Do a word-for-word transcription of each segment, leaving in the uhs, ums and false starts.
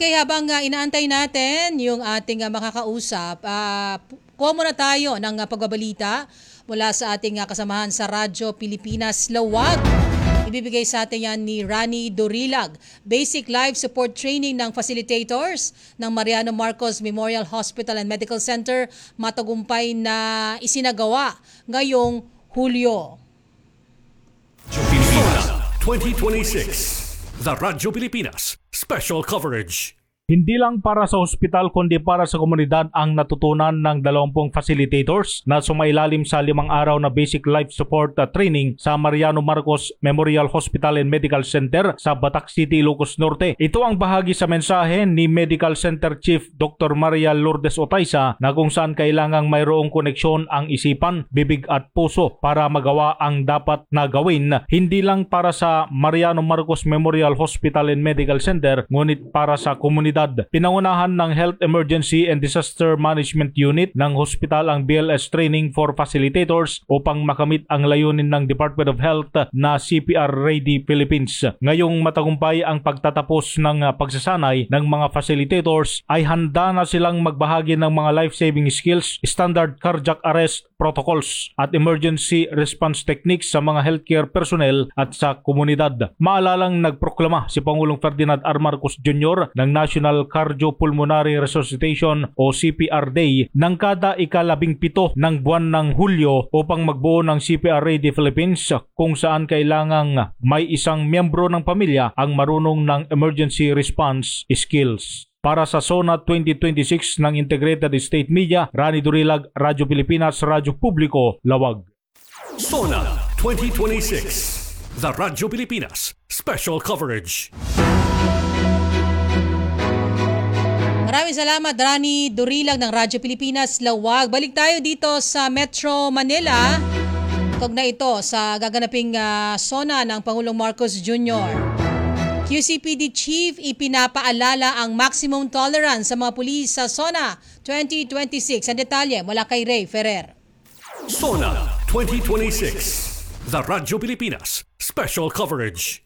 Okay, habang uh, inaantay natin yung ating uh, makakausap, uh, kuha muna tayo ng uh, pagbabalita mula sa ating uh, kasamahan sa Radyo Pilipinas Lawag. Ibibigay sa atin yan ni Rani Dorilag, Basic Life Support Training ng Facilitators ng Mariano Marcos Memorial Hospital and Medical Center, matagumpay na isinagawa ngayong Hulyo. twenty twenty-six, The Radyo Pilipinas Special Coverage. Hindi lang para sa ospital kundi para sa komunidad ang natutunan ng dalawampung facilitators na sumailalim sa limang araw na basic life support uh, training sa Mariano Marcos Memorial Hospital and Medical Center sa Batac City, Ilocos Norte. Ito ang bahagi sa mensahe ni Medical Center Chief Doctor Maria Lourdes Otaysa na kung saan kailangang mayroong koneksyon ang isipan, bibig at puso para magawa ang dapat na gawin, hindi lang para sa Mariano Marcos Memorial Hospital and Medical Center ngunit para sa komunidad. Pinangunahan ng Health Emergency and Disaster Management Unit ng hospital ang B L S Training for Facilitators upang makamit ang layunin ng Department of Health na C P R Ready Philippines. Ngayong matagumpay ang pagtatapos ng pagsasanay ng mga facilitators ay handa na silang magbahagi ng mga life-saving skills, standard cardiac arrest protocols at emergency response techniques sa mga healthcare personnel at sa komunidad. Maalalang nagproklama si Pangulong Ferdinand R. Marcos Junior ng National Cardiopulmonary Resuscitation o C P R Day ng kada ikalabing pito ng buwan ng Hulyo upang magbuo ng C P R Ready Philippines kung saan kailangang may isang miyembro ng pamilya ang marunong ng emergency response skills. Para sa SONA twenty twenty-six ng Integrated State Media, Rani Dorilag, Radyo Pilipinas, Radyo Publiko, Lawag. SONA twenty twenty-six, The Radyo Pilipinas Special Coverage. Maraming salamat, Rani Dorilag ng Radyo Pilipinas Lawag. Balik tayo dito sa Metro Manila. Tog na ito sa gaganaping uh, SONA ng Pangulong Marcos Junior Q C P D Chief ipinapaalala ang maximum tolerance sa mga pulis sa SONA twenty twenty-six. Ang detalye mula kay Ray Ferrer. SONA twenty twenty-six, The Radyo Pilipinas Special Coverage.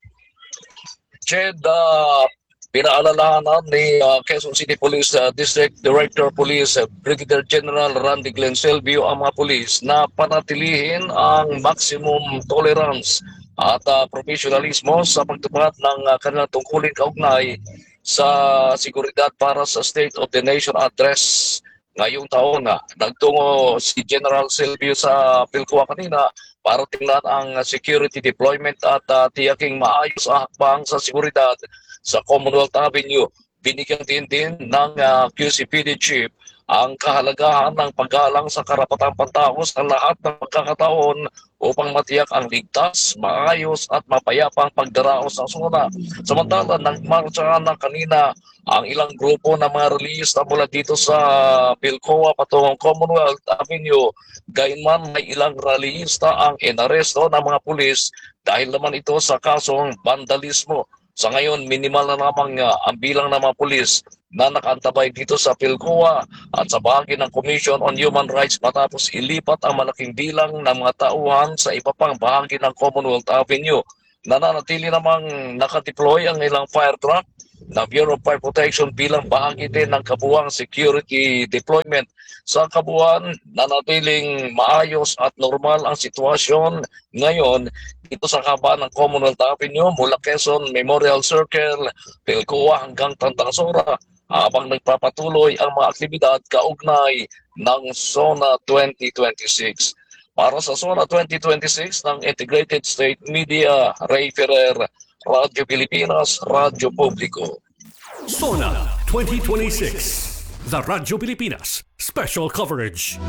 Jed, uh, pinaalalahanan ni uh, Quezon City Police uh, District Director Police uh, Brigadier General Randy Glenn Selvio ang mga pulis na panatilihin ang maximum tolerance at uh, professionalismo sa pagtupad ng uh, kanilang tungkulin kaugnay sa seguridad para sa State of the Nation Address ngayong taon. Uh, nagtungo si General Selvio sa Pilcoa kanina para tingnan ang uh, security deployment at uh, tiyaking maayos ang hakbang sa seguridad sa Commonwealth Avenue. Binigyan din din ng uh, Q C P D Chief ang kahalagahan ng paggalang sa karapatang pantao sa lahat ng pagkakataon upang matiyak ang ligtas, maayos at mapayapang pagdaraos ng SONA. Samantala, nagmarcha na kanina ang ilang grupo ng mga relihista mula dito sa Pilcoa patungong Commonwealth Avenue. Gayunman, may ilang relihista ang inaresto ng mga pulis dahil naman ito sa kasong vandalismo. Sa ngayon, minimal na lamang uh, ang bilang ng mga pulis na nakaantabay dito sa Pilcoa at sa bahagi ng Commission on Human Rights matapos ilipat ang malaking bilang ng mga tauhan sa iba pang bahagi ng Commonwealth Avenue. Nananatili namang nakadeploy ang ilang fire truck ng Bureau of Fire Protection bilang bahagi din ng kabuuang security deployment. Sa kabuuan, nanatiling maayos at normal ang sitwasyon ngayon dito sa kaban ng Commonwealth Avenue mula Quezon Memorial Circle, Pilcoa hanggang Tandangsora habang nagpapatuloy ang mga aktibidad kaugnay ng SONA twenty twenty-six. Para sa SONA twenty twenty-six ng Integrated State Media, Ray Ferrer, Radyo Pilipinas, Radyo Publiko. SONA twenty twenty-six, The Radyo Pilipinas Special Coverage.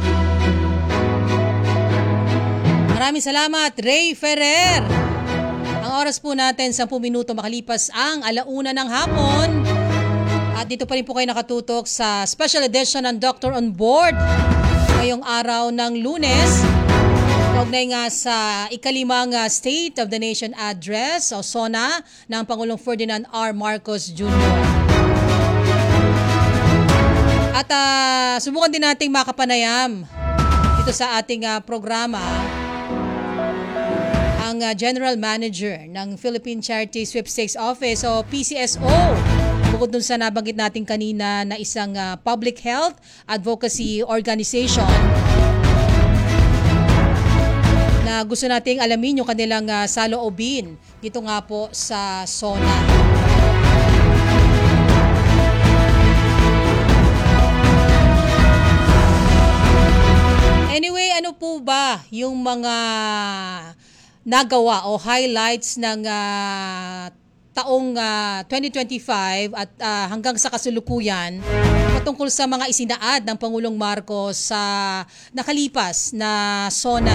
Maraming salamat, Ray Ferrer. Ang oras po natin, sampu minuto makalipas ang alauna ng hapon. At dito pa rin po kayo nakatutok sa special edition ng Doctor on Board ngayong araw ng Lunes. Kaugnay nga sa ikalimang State of the Nation Address o SONA ng Pangulong Ferdinand R. Marcos Junior At uh, subukan din nating makapanayam dito sa ating uh, programa ang uh, General Manager ng Philippine Charity Sweepstakes Office o P C S O bukod dun sa nabanggit natin kanina na isang ah, public health advocacy organization na gusto nating alamin yung kanilang ah, saloobin dito nga po sa SONA. Anyway, ano po ba yung mga nagawa o highlights ng ah, taong ah, twenty twenty-five at ah, hanggang sa kasulukuyan patungkol sa mga isinaad ng Pangulong Marcos sa nakalipas na SONA?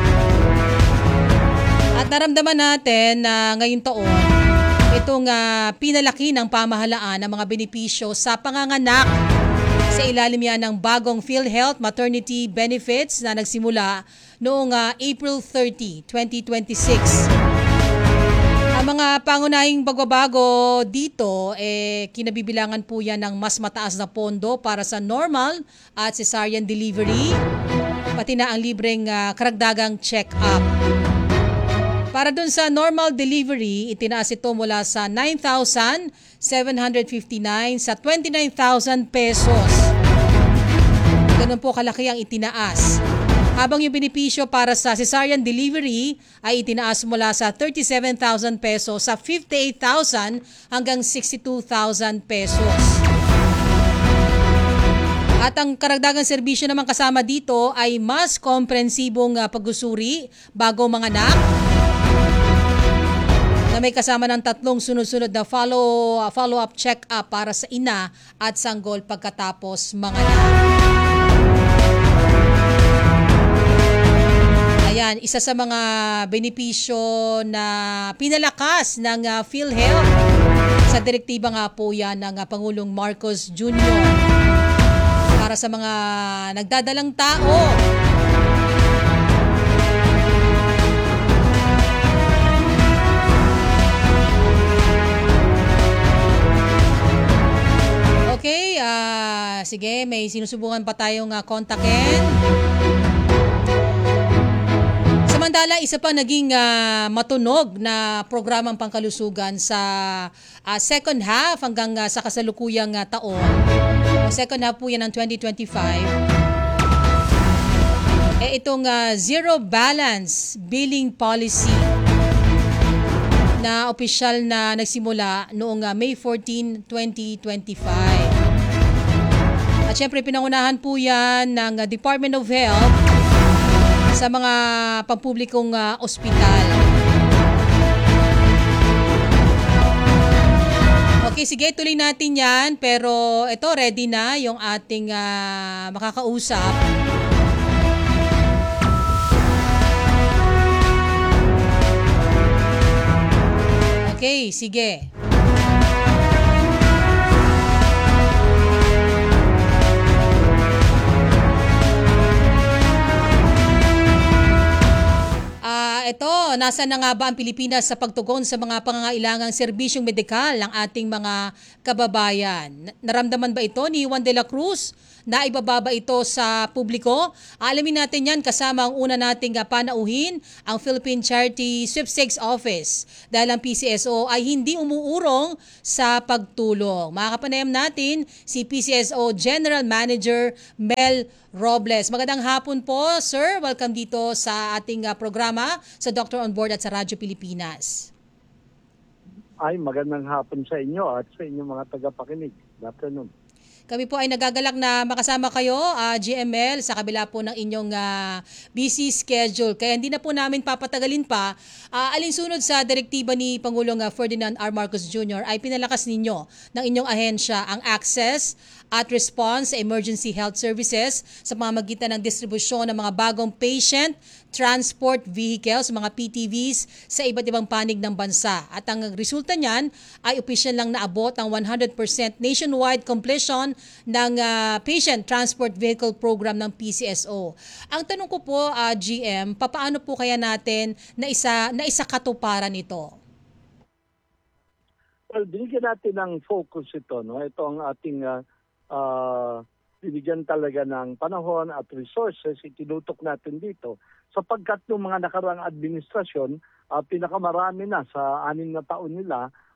At naramdaman natin na ngayong taon, itong ah, pinalaki ng pamahalaan ng mga benepisyo sa panganganak sa ilalim yan ng bagong PhilHealth Maternity Benefits na nagsimula noong uh, April thirtieth, twenty twenty-six. Ang mga pangunahing bagbabago dito, eh, kinabibilangan po yan ng mas mataas na pondo para sa normal at cesarean delivery, pati na ang libreng uh, karagdagang check-up. Para dun sa normal delivery, itinaas ito mula sa nine thousand seven hundred fifty-nine sa twenty-nine thousand pesos. Ganun po kalaki ang itinaas. Habang yung benepisyo para sa cesarean delivery ay itinaas mula sa thirty-seven thousand pesos sa fifty-eight thousand hanggang sixty-two thousand pesos. At ang karagdagang serbisyo naman kasama dito ay mas komprehensibong uh, pag-usuri bago manganak, na may kasama ng tatlong sunod-sunod na follow, follow-up check-up para sa ina at sanggol pagkatapos manganak. Ayan, isa sa mga benepisyo na pinalakas ng uh, PhilHealth sa direktiba nga po yan ng uh, Pangulong Marcos Junior para sa mga nagdadalang tao. Okay, uh, sige, may sinusubukan pa tayong uh, kontakin. Samantala, isa pa naging uh, matunog na programang pangkalusugan sa uh, second half hanggang uh, sa kasalukuyang uh, taon. Second half po yan ng twenty twenty-five. Eh, itong uh, zero balance billing policy na opisyal na nagsimula noong uh, May fourteenth, twenty twenty-five. At syempre pinangunahan po yan ng uh, Department of Health sa mga pampublikong uh, ospital. Okay, sige, tuloy natin yan. Pero ito, ready na yung ating uh, makakausap. Okay, sige. Ah, ito, nasa na nga ba ang Pilipinas sa pagtugon sa mga pangangailangang serbisyong medikal ng ating mga kababayan? Naramdaman ba ito ni Juan de la Cruz? Na ibababa ito sa publiko? Alamin natin yan kasama ang una nating panauhin, ang Philippine Charity Sweepstakes Office. Dahil ang P C S O ay hindi umuurong sa pagtulong. Makakapanayam natin si P C S O General Manager Mel Robles. Magandang hapon po, sir. Welcome dito sa ating uh, programa sa Doctor on Board at sa Radyo Pilipinas. Ay, magandang hapon sa inyo at sa inyong mga tagapakinig. Good afternoon. Kami po ay nagagalak na makasama kayo, uh, G M L, sa kabila po ng inyong uh, busy schedule. Kaya hindi na po namin papatagalin pa. Uh, alinsunod sa direktiba ni Pangulong uh, Ferdinand R. Marcos Junior ay pinalakas ninyo ng inyong ahensya ang access at response sa emergency health services sa pamamagitan ng distribusyon ng mga bagong patient transport vehicles, mga P T Vs sa iba't ibang panig ng bansa. At ang resulta niyan ay opisyal lang naabot ang one hundred percent nationwide completion ng uh, Patient Transport Vehicle Program ng P C S O. Ang tanong ko po, uh, G M, papaano po kaya natin na isa, na isa katuparan ito? Well, binigyan natin ng focus ito. No? Ito ang ating uh, uh, binigyan talaga ng panahon at resources, itinutok natin dito. Sapagkat ng mga nakaraang administrasyon, uh, pinakamarami na sa anim na taon nila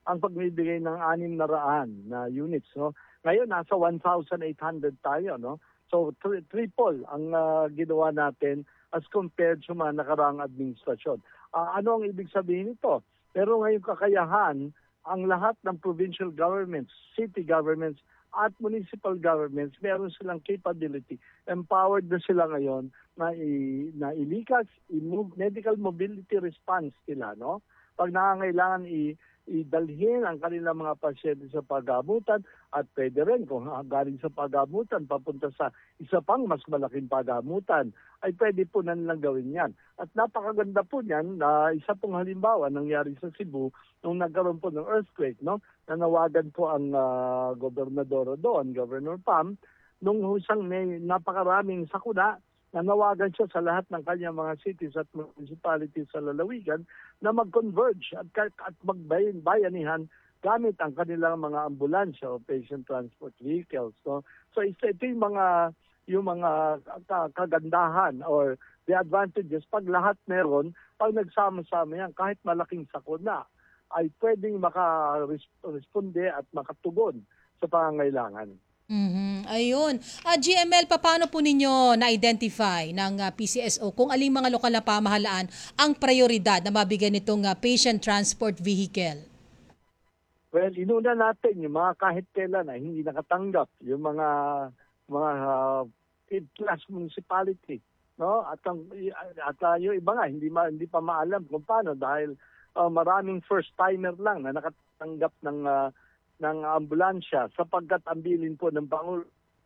ang pagbibigay ng anim na raan na units. No? Ngayon, nasa one thousand eight hundred tayo. No? So, tri- triple ang uh, ginawa natin as compared sa mga nakaraang administrasyon. Uh, ano ang ibig sabihin nito? Pero ngayong kakayahan, ang lahat ng provincial governments, city governments, at municipal governments, meron silang capability. Empowered na sila ngayon na, i, na ilikas, i-move, medical mobility response sila. No? Pag nangangailangan i, idalhin ang kanilang mga pasyente sa paggamutan at pwede rin kung galing sa paggamutan papunta sa isa pang mas malaking paggamutan, ay pwede po na nilang gawin yan. At napakaganda po niyan na isa pong halimbawa nangyari sa Cebu nung nagkaroon po ng earthquake, no? Nanawagan po ang uh, gobernador doon, Governor Pam, nung husang may napakaraming sakuna, nanawagan siya sa lahat ng kanyang mga cities at municipalities sa lalawigan na mag-converge at, at magbayanihan gamit ang kanilang mga ambulansya o patient transport vehicles. No? So ito, ito yung mga, yung mga kagandahan or the advantages. Pag lahat meron, pag nagsama-sama yan, kahit malaking sakuna, ay pwedeng makaresponde at makatugon sa pangangailangan. Mhm. Ayun. Ah, G M L, paano po ninyo na-identify ng ah, P C S O kung aling mga lokal na pamahalaan ang prioridad na mabigyan nitong ah, patient transport vehicle? Well, inuna natin yung mga kahit kailan na hindi nakatanggap, yung mga mga uh, class municipality, no? At ang at uh, yung iba nga hindi ma, hindi pa maalam kung paano dahil uh, maraming first timer lang na nakatanggap ng uh, ng ambulansya sapagkat ang bilin po ng Pangulo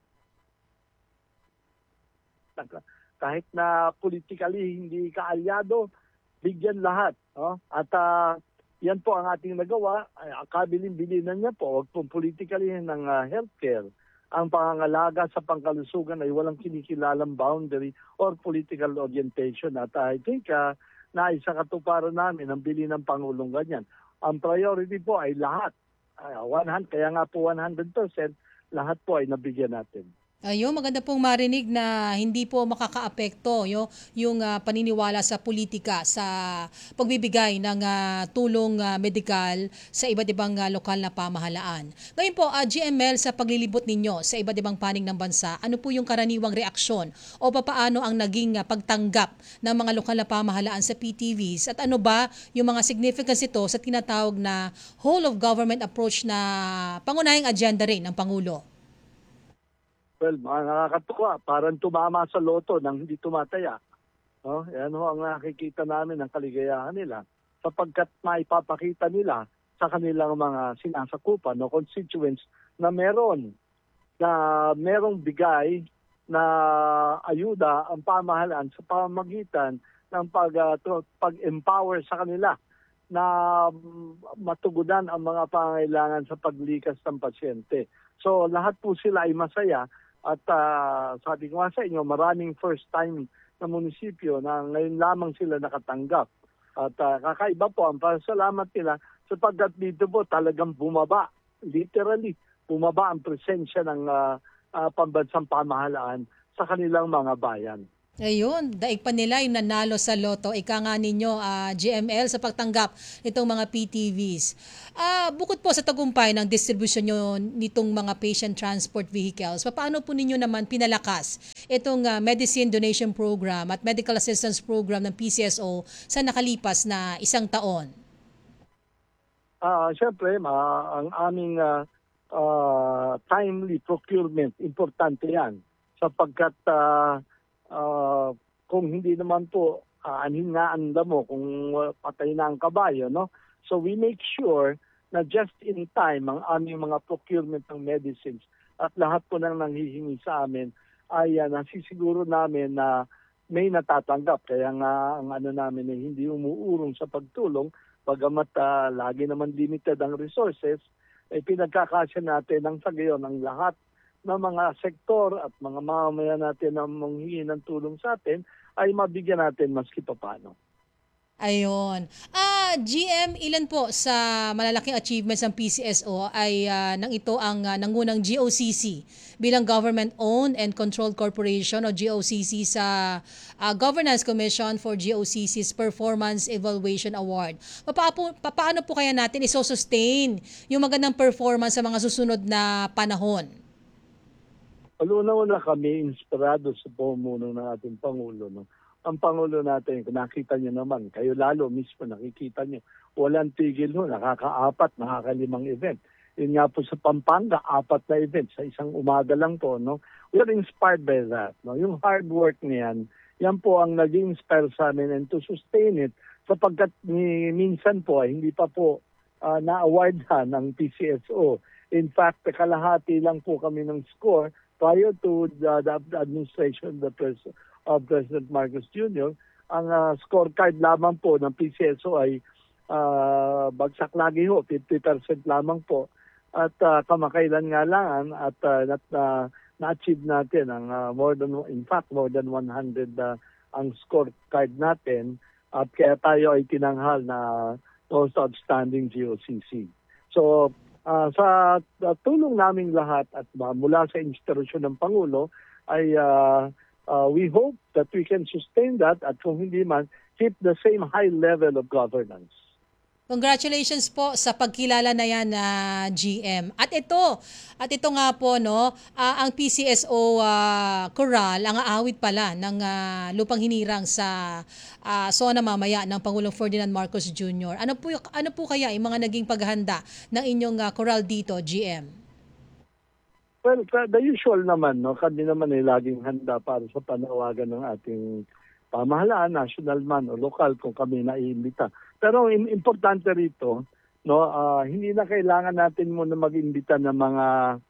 kahit na politically hindi kaalyado, bigyan lahat. No? At uh, yan po ang ating nagawa. Kabilin-bilinan niya po, wag pong politically ng uh, healthcare. Ang pangangalaga sa pangkalusugan ay walang kinikilalang boundary or political orientation. At uh, I think uh, na isa katuparan namin ang bilin ng Pangulong ganyan. Ang priority po ay lahat. Uh, one hundred, kaya nga po one hundred percent, lahat po ay nabigyan natin. Ayun, maganda pong marinig na hindi po makakaapekto yo, yung ah, paniniwala sa politika sa pagbibigay ng ah, tulong ah, medikal sa iba't ibang ah, lokal na pamahalaan. Ngayon po, ah, G M L, sa paglilibot ninyo sa iba't ibang panig ng bansa, ano po yung karaniwang reaksyon o papaano ang naging ah, pagtanggap ng mga lokal na pamahalaan sa P T Vs at ano ba yung mga significance ito sa tinatawag na whole of government approach na pangunahing agenda rin ng Pangulo? Well, mga nakakatuwa, parang tumama sa loto nang hindi tumataya. No? Yan ho ang nakikita namin ng kaligayahan nila sapagkat maipapakita nila sa kanilang mga sinasakupan no constituents na meron na merong bigay na ayuda ang pamahalaan sa pamamagitan ng pag, uh, to, pag-empower sa kanila na matugunan ang mga pangailangan sa paglikas ng pasyente. So lahat po sila ay masaya. At uh, sabi ko nga sa inyo, maraming first time na munisipyo na ngayon lamang sila nakatanggap. At uh, kakaiba po ang pasalamat nila sapagkat dito po talagang bumaba, literally, bumaba ang presensya ng uh, uh, pambansang pamahalaan sa kanilang mga bayan. Ayun, daig pa nila yung nanalo sa loto. Ika nga ninyo, ah, G M L, sa pagtanggap nitong mga P T Vs. Ah, bukod po sa tagumpay ng distribution nyo nitong mga patient transport vehicles, paano po ninyo naman pinalakas itong ah, medicine donation program at medical assistance program ng P C S O sa nakalipas na isang taon? Ah, Siyempre, ma, ang aming uh, uh, timely procurement, importante yan. Sapagkat uh, Uh, kung hindi naman po uh, anhin nga ang damo kung uh, patay na ang kabayo, no? So we make sure na just in time ang aming mga procurement ng medicines at lahat po nang nanghihingi sa amin ay uh, nasisiguro namin na may natatanggap. Kaya nga ang ano namin ay hindi umuurong sa pagtulong, bagamat uh, lagi naman limited ang resources, ay eh, pinagkakasya natin ang sa gayon ang lahat ng mga sektor at mga mamamayan natin na manghingi ng tulong sa atin ay mabigyan natin maski papaano. Ayun. Ah, G M, ilan po sa malalaking achievements ng P C S O ay ah, nang ito ang ah, nangunang G O C C bilang Government-Owned and Controlled Corporation o G O C C sa ah, Governance Commission for G O C C's Performance Evaluation Award. Papaano, papaano po kaya natin iso-sustain yung magandang performance sa mga susunod na panahon? Una-una kami inspirado sa pamumuno ng ating Pangulo. No? Ang Pangulo natin, kung nakita niyo naman, kayo lalo mismo nakikita niyo, walang tigil ho, nakakaapat, nakakalimang event. Yun nga po sa Pampanga, apat na event sa isang umaga lang po. No? We are inspired by that. No? Yung hard work niyan, yan po ang naging inspire sa amin and to sustain it sapagkat ni, minsan po ay hindi pa po uh, na-awardhan ng P C S O. In fact, kalahati lang po kami ng score prior to the, the administration of the President, of President Marcos Junior Ang uh, scorecard lamang po ng P C S O ay uh, bagsak lagi ho, fifty percent lamang po. At uh, kamakailan nga lang at uh, na, uh, na-achieve natin ang uh, more than, in fact, more than one hundred uh, ang scorecard natin at kaya tayo ay tinanghal na most outstanding G O C C. So, Uh, sa uh, tulong naming lahat at uh, mula sa institusyon ng Pangulo ay uh, uh, we hope that we can sustain that at kung hindi man, keep the same high level of governance. Congratulations po sa pagkilala na yan na G M. At ito, at ito nga po no, ah, ang P C S O ah, Coral, ang aawit pala ng ah, lupang hinirang sa ah, SONA mamaya ng Pangulong Ferdinand Marcos Junior Ano po ano po kaya yung mga naging paghahanda ng inyong ah, Coral dito, G M? Well, the usual naman, no, kami naman ay laging handa para sa panawagan ng ating pamahalaan, national man o lokal kung kami naiimbita. Pero im- importante rito, no, uh, hindi na kailangan natin muna mag-imbita ng mga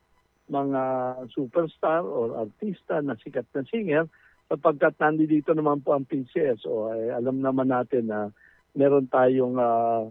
mga superstar o artista na sikat na singer sapagkat nandito naman po ang P C S O. Ay, alam naman natin na meron tayong uh,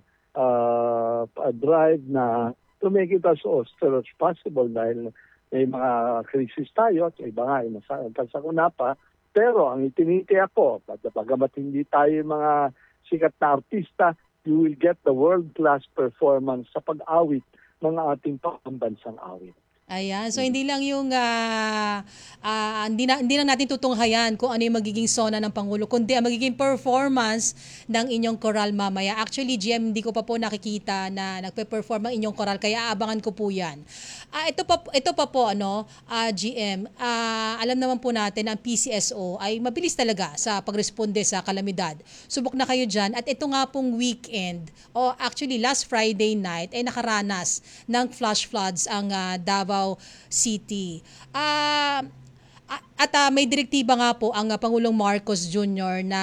uh, drive na to make it as austere as possible dahil may mga krisis tayo at iba nga ay nasakuna pa. Pero ang itinitiyak ko, bagamat hindi tayo mga sikat na artista, you will get the world-class performance sa pag-awit ng ating pambansang awit. Ayan, so hindi lang yung ah, ah, hindi na hindi lang natin tutunghayan kung ano yung magiging SONA ng Pangulo, kundi ang magiging performance ng inyong choral mamaya. Actually, G M, hindi ko pa po nakikita na nagpe-perform ang inyong choral, kaya aabangan ko po 'yan. Ah, ito pa ito pa po ano, ah, G M, ah, alam naman po natin ang P C S O ay mabilis talaga sa pagresponde sa kalamidad. Subok na kayo diyan at ito nga pong weekend o actually last Friday night ay nakaranas ng flash floods ang ah, Davao City. Ah, at uh, may direktiba nga po ang uh, Pangulong Marcos Junior na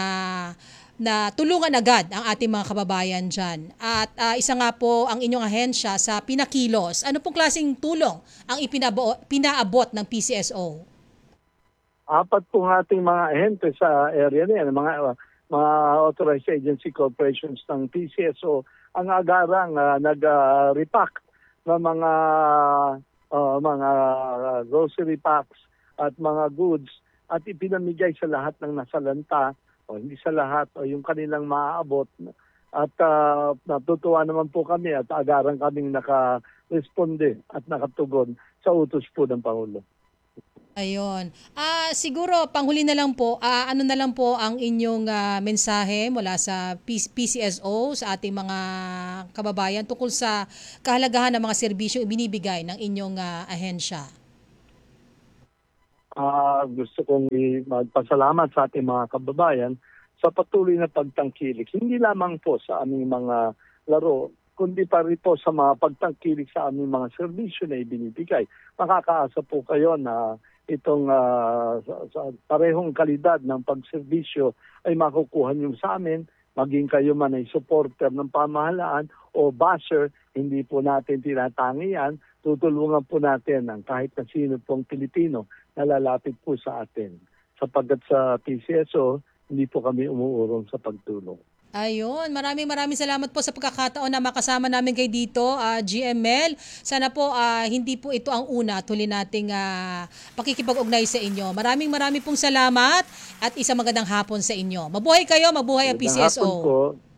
na tulungan agad ang ating mga kababayan diyan. At uh, isa nga po ang inyong ahensya sa pinakilos. Ano pong klaseng tulong ang ipinabo, pinaabot ng P C S O? Apat po ng ating mga ahente sa area na yan, mga, mga authorized agency corporations ng P C S O ang agarang uh, nag-repack ng mga Uh, mga uh, grocery packs at mga goods at ipinamigay sa lahat ng nasalanta o hindi sa lahat o yung kanilang maaabot at uh, natutuwa naman po kami at agarang kaming naka-responde at nakatugon sa utos po ng Pangulo. Ayun. Ah, siguro panghuli na lang po, ah, ano na lang po ang inyong ah, mensahe mula sa P C S O sa ating mga kababayan tungkol sa kahalagahan ng mga serbisyo ibinibigay ng inyong ah, ahensya? Uh, gusto kong magpasalamat sa ating mga kababayan sa patuloy na pagtangkilik. Hindi lamang po sa aming mga laro, kundi pa rin po sa mga pagtangkilik sa aming mga serbisyo na ibinibigay. Makakaasa po kayo na itong uh, sa, sa parehong kalidad ng pagserbisyo ay makukuha niyo sa amin, maging kayo man ay supporter ng pamahalaan o basher, hindi po natin tinatangi yan, tutulungan po natin ang kahit na sino pong Pilipino na lalapit po sa atin. Sapagkat sa P C S O, hindi po kami umuurong sa pagtulong. Ayun, maraming maraming salamat po sa pagkakataon na makasama namin kayo dito, uh, G M L. Sana po uh, hindi po ito ang una tuloy nating uh, pakikipag-ugnay sa inyo. Maraming maraming pong salamat at isang magandang hapon sa inyo. Mabuhay kayo, mabuhay ang P C S O. Magandang hapon po.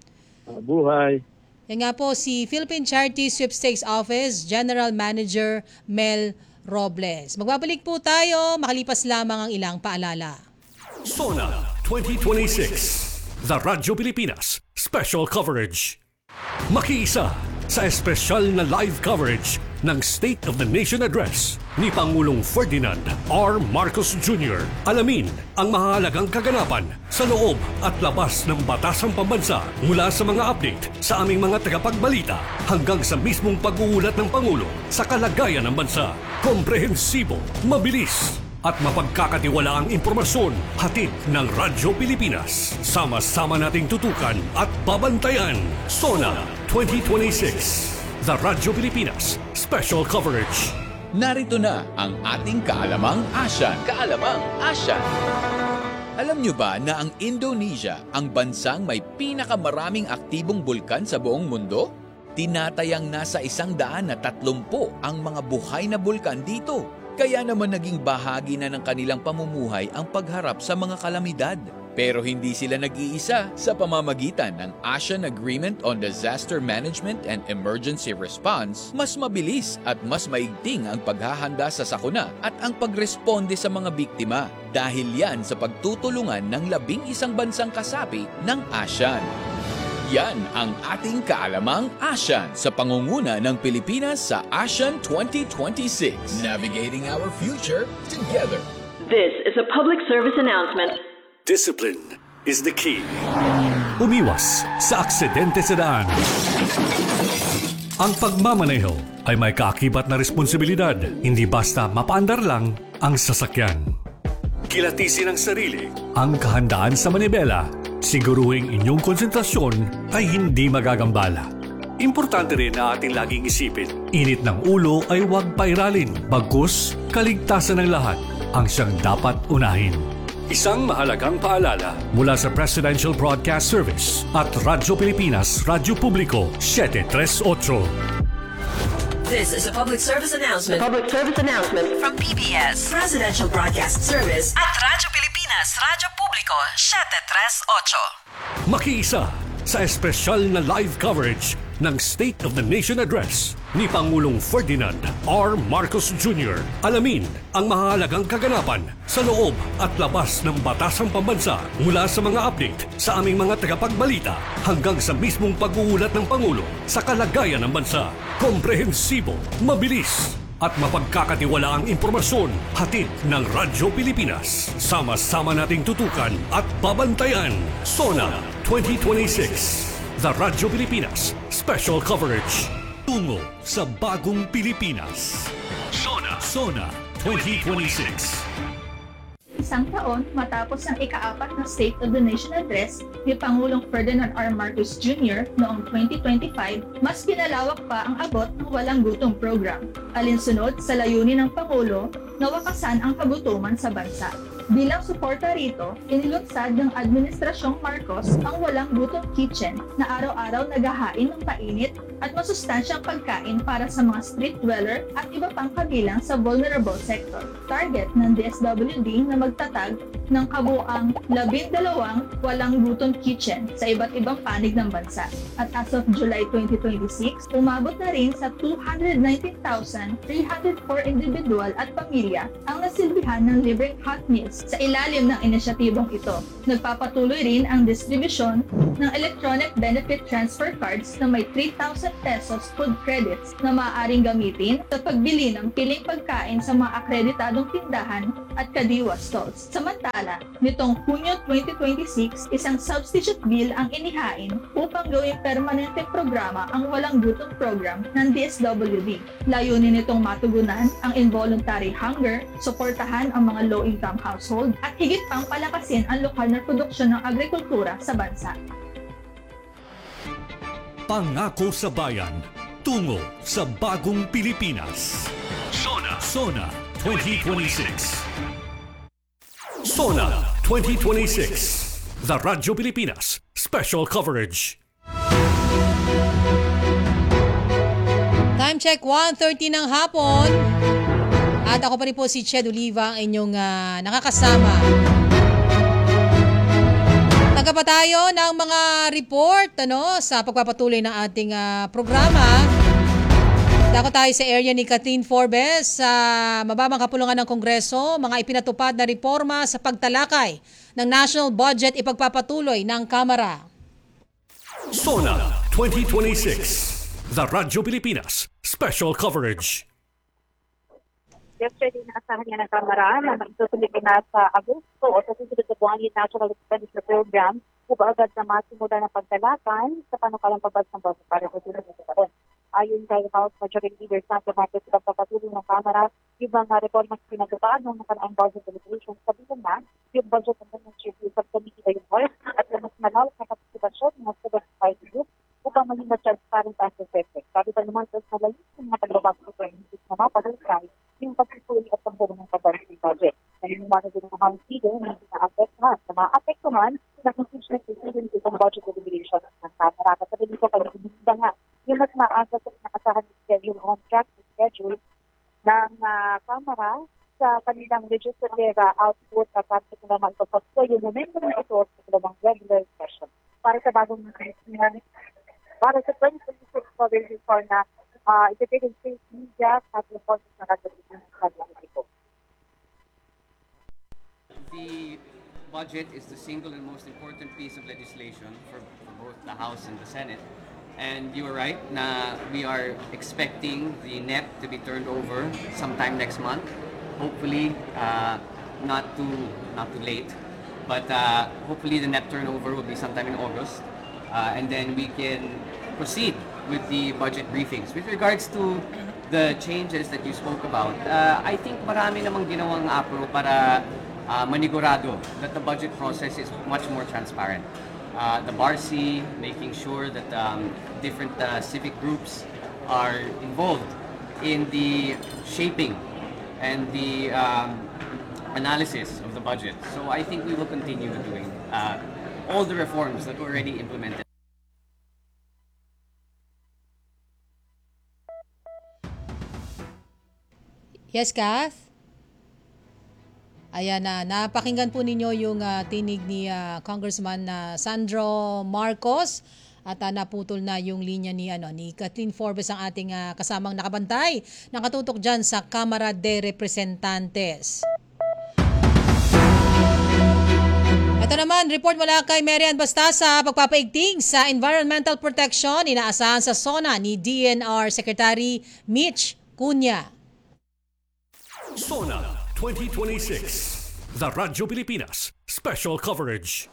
Mabuhay. Yan nga po si Philippine Charity Sweepstakes Office General Manager Mel Robles. Magbabalik po tayo, makalipas lamang ang ilang paalala. SONA twenty twenty-six, The Radyo Pilipinas Special Coverage. Makiisa sa espesyal na live coverage ng State of the Nation Address ni Pangulong Ferdinand R. Marcos Junior Alamin ang mahalagang kaganapan sa loob at labas ng batasang pambansa mula sa mga update sa aming mga tagapagbalita hanggang sa mismong pag-uulat ng Pangulo sa kalagayan ng bansa. Komprehensibo, mabilis at mapagkakatiwalaang impormasyon hatid ng Radyo Pilipinas. Sama-sama nating tutukan at babantayan. SONA twenty twenty-six, The Radyo Pilipinas Special Coverage. Narito na ang ating kaalamang ASEAN. Kaalamang ASEAN. Alam nyo ba na ang Indonesia ang bansang may pinakamaraming aktibong bulkan sa buong mundo? Tinatayang nasa isang daan na tatlumpo ang mga buhay na bulkan dito. Kaya naman naging bahagi na ng kanilang pamumuhay ang pagharap sa mga kalamidad. Pero hindi sila nag-iisa sa pamamagitan ng ASEAN Agreement on Disaster Management and Emergency Response. Mas mabilis at mas maigting ang paghahanda sa sakuna at ang pagresponde sa mga biktima dahil yan sa pagtutulungan ng labing isang bansang kasapi ng ASEAN. Yan ang ating kaalamang ASEAN sa pangunguna ng Pilipinas sa ASEAN twenty twenty-six. Navigating our future together. This is a public service announcement. Discipline is the key. Umiwas sa aksidente sa daan. Ang pagmamaneho ay may kaakibat na responsibilidad, hindi basta mapaandar lang ang sasakyan. Kilatisin ang sarili, ang kahandaan sa manibela, siguruhing inyong konsentrasyon ay hindi magagambala. Importante rin na ating laging isipin, init ng ulo ay huwag pairalin, bagkus kaligtasan ng lahat ang siyang dapat unahin. Isang mahalagang paalala mula sa Presidential Broadcast Service at Radyo Pilipinas, Radyo Publiko, seven three eight. This is a public service announcement. Public service announcement From P B S, Presidential Broadcast Service at Radyo Pilipinas, Radyo Publiko, seven three eight. Makiisa sa espesyal na live coverage ng State of the Nation Address ni Pangulong Ferdinand R. Marcos Junior Alamin ang mahalagang kaganapan sa loob at labas ng batasang pambansa mula sa mga update sa aming mga tagapagbalita hanggang sa mismong pag-uulat ng Pangulo sa kalagayan ng bansa. Komprehensibo, mabilis at mapagkakatiwalaang impormasyon hatid ng Radyo Pilipinas. Sama-sama nating tutukan at babantayan. SONA twenty twenty-six, The Radyo Pilipinas Special Coverage. Tungo sa bagong Pilipinas. SONA, SONA twenty twenty-six. Isang taon matapos ang ika-apat na State of the Nation Address ni Pangulong Ferdinand R. Marcos Junior noong twenty twenty-five, mas pinalawak pa ang abot ng Walang Gutom program, alinsunod sa layunin ng Pangulo na wakasan ang kagutuman sa bansa. Bilang suporta rito, inilunsad ng Administrasyong Marcos ang Walang Gutom Kitchen na araw-araw naghahain ng painit at masustansyang pagkain para sa mga street dweller at iba pang kabilang sa vulnerable sector. Target ng D S W D na magtatag ng kabuang labindalawang Walang Gutom Kitchen sa iba't ibang panig ng bansa. At as of July twenty twenty-six, umabot na rin sa two hundred nineteen thousand three hundred four individual at pamilya ang nasilbihan ng libreng hot meals sa ilalim ng inisyatibong ito. Nagpapatuloy rin ang distribusyon ng electronic benefit transfer cards na may three thousand pesos food credits na maaaring gamitin sa pagbili ng piling pagkain sa mga akreditadong tindahan at kadiwa stalls. Samantala, nitong Hunyo twenty twenty-six, isang substitute bill ang inihain upang gawing permanenteng programa ang Walang Gutom program ng D S W D. Layunin nitong matugunan ang involuntary hunger, suportahan ang mga low-income household, at higit pang palakasin ang lokal na produksyon ng agrikultura sa bansa. Pangako sa bayan, tungo sa bagong Pilipinas. SONA, SONA twenty twenty-six. SONA twenty twenty-six, The Radyo Pilipinas Special Coverage. Time check, one thirty ng hapon. At ako pa rin po si Ched Oliva, ang inyong uh, nakakasama. Maaga pa tayo ng mga report ano, sa pagpapatuloy ng ating ah, programa. Dako tayo sa area ni Kathleen Forbes sa mababang kapulungan ng Kongreso, mga ipinatupad na reforma sa pagtalakay ng national budget ipagpapatuloy ng Kamara. SONA twenty twenty-six, The Radyo Pilipinas Special Coverage. Yesterday, naasahan niya ng Kamara na maitutuloy na sa Agosto o sa susunod na buwan yung National Expenditure Program upang agad na masimula ng pagtalakay sa panukalang pabas ng budget para sa susunod na taon. Ayon kay House Majority Leader Santo Marcos, pagpapatuloy ng Kamara yung mga reformas pinagpapaan ng nakaraang budget deliberations. Sabihin na, yung budget ng Administrative Subcommittee ay yung at yung mas malawak na partisipasyon ng mga civil society groups upang maging mas transparent at effective. Sabi pa naman, sa malayo ng mga paglabas ko sa inisip na mapadalkay yung pagsusulit at pagbulo ng pag-budget budget. Naniniwala din ng House Leader na hindi na-apektuhan na ma-apektuhan na impeachment decision itong budget deliberation ng Kamara. Kasi dito kayo binigda nga yung mas maaga sa nakasahan ng schedule on track to schedule ng uh, Kamara sa kanilang legislative uh, output at at sa naman ito. So yung momentum na ito sa kanilang regular session para sa bagong para sa twenty twenty-six coverage report na uh, ipipigil sa media at reports na nagagawin sa kanilang ito. The budget is the single and most important piece of legislation for, for both the House and the Senate. And you are right, na we are expecting the N E P to be turned over sometime next month. Hopefully, uh, not too not too late, but uh, hopefully the N E P turnover will be sometime in August, uh, and then we can proceed with the budget briefings. With regards to the changes that you spoke about, uh, I think marami namang ginawang apro para uh, manigurado that the budget process is much more transparent. Uh, the B A R C, making sure that um, different uh, civic groups are involved in the shaping and the um, analysis of the budget. So I think we will continue doing uh, all the reforms that were already implemented. Yes, Kath? Ayan na, napakinggan po ninyo yung uh, tinig ni uh, Congressman uh, Sandro Marcos at uh, naputol na yung linya ni ano ni Kathleen Forbes, ang ating uh, kasamang nakabantay, nakatutok dyan sa Kamara de Representantes. Ito naman, report mula kay Marian Bastasa, pagpapaigting sa environmental protection, inaasahan sa SONA ni D N R Secretary Mitch Cunha. SONA twenty twenty-six, The Radyo Pilipinas Special Coverage.